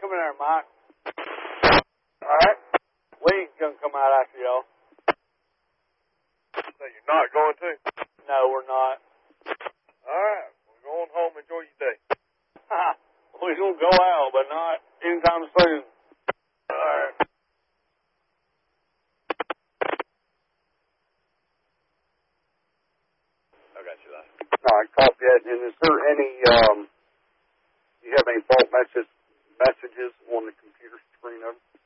Come in there, Mike. All right. We ain't going to come out after y'all. So you're not going to? No, we're not. All right. We're going home. Enjoy your day. We're going to go out, but not anytime soon. All right. I got you, lad. All right, copy that. And is there any, do you have any fault messages on the computer screen over?